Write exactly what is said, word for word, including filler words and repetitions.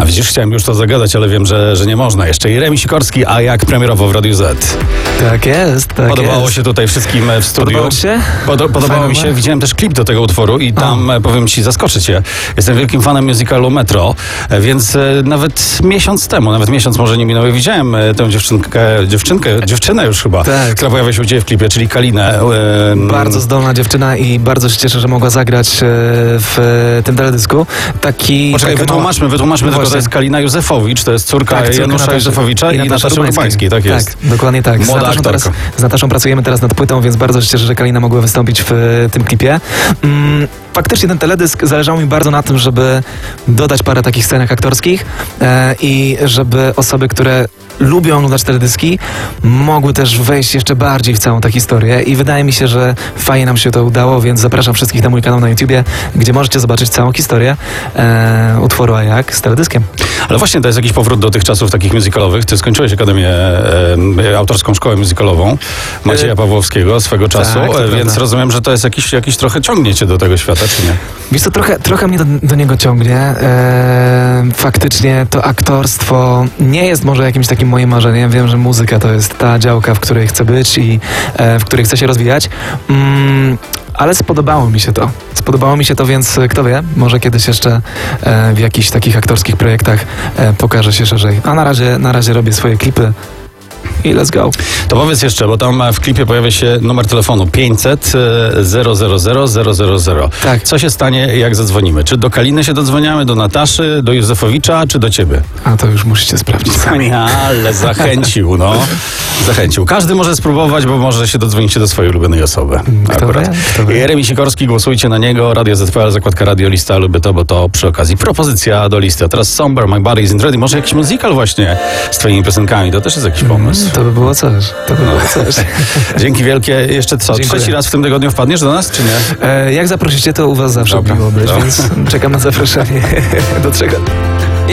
A widzisz, chciałem już to zagadać, ale wiem, że, że nie można jeszcze. Jeremi Sikorski, a jak premierowo w Radiu Z. Tak jest, tak Podobało jest. się tutaj wszystkim w studiu. Podobało ci się? Pod, podobało Fajne mi się. było? Widziałem też klip do tego utworu i tam, o. powiem ci, zaskoczę cię. Jestem wielkim fanem musicalu Metro, więc nawet miesiąc temu, nawet miesiąc może nie minął, widziałem tę dziewczynkę, dziewczynkę, dziewczynę już chyba, tak. która pojawia się u ciebie w klipie, czyli Kalinę. Bardzo zdolna dziewczyna i bardzo się cieszę, że mogła zagrać w tym teledysku. Taki... Poczekaj, wytłumaczmy, mała... wytłumaczmy tylko, to jest Kalina Józefowicz, to jest córka, tak, córka Janusza Nataszy, Józefowicza i, i Nataszy Urbańskiej, tak jest. Tak, dokładnie tak. Młoda z, Nataszą teraz, z Nataszą pracujemy teraz nad płytą, więc bardzo się cieszę, że Kalina mogła wystąpić w tym klipie. Mm, faktycznie ten teledysk zależało mi bardzo na tym, żeby dodać parę takich scenek aktorskich e, i żeby osoby, które lubią oglądać teledyski, mogły też wejść jeszcze bardziej w całą tę historię i wydaje mi się, że fajnie nam się to udało, więc zapraszam wszystkich na mój kanał na YouTubie, gdzie możecie zobaczyć całą historię e, utworu A jak z teledyskiem. Ale właśnie to jest jakiś powrót do tych czasów takich musicalowych. Ty skończyłeś Akademię, e, autorską szkołę musicalową Macieja Pawłowskiego swego czasu, tak, e, więc prawda. Rozumiem, że to jest jakiś, jakiś trochę ciągnie cię do tego świata, czy nie? Wiesz co, trochę, trochę mnie do, do niego ciągnie. E, faktycznie to aktorstwo nie jest może jakimś takim moim marzeniem. Wiem, że muzyka to jest ta działka, w której chcę być i e, w której chcę się rozwijać. Mm, ale spodobało mi się to. Spodobało mi się to, więc kto wie, może kiedyś jeszcze e, w jakichś takich aktorskich projektach e, pokażę się szerzej. A na razie, na razie robię swoje klipy. I let's go. To powiedz jeszcze, bo tam w klipie pojawia się numer telefonu pięćset zero zero zero zero zero zero. Tak. Co się stanie, jak zadzwonimy? Czy do Kaliny się dodzwoniamy, do Nataszy, do Józefowicza, czy do ciebie? A to już musicie sprawdzić sami. Ale zachęcił, no. Zachęcił. Każdy może spróbować, bo może się dodzwonić do swojej ulubionej osoby. Kto Akurat. wie, kto wie. Jeremi Sikorski, głosujcie na niego. Radio Z P L, zakładka Radio Lista, lubię to, bo to przy okazji propozycja do listy. A teraz Somber, My Body Isn't Ready. Może jakiś musical właśnie z twoimi piosenkami. To też jest jakiś pomysł. To by było coś. To by było coś. Dzięki wielkie. Jeszcze co? Dziękuję. Trzeci raz w tym tygodniu wpadniesz do nas, czy nie? E, jak zaprosicie, to u was zawsze Dobra. miło być, Dobra. więc czekam na zaproszenie do czego.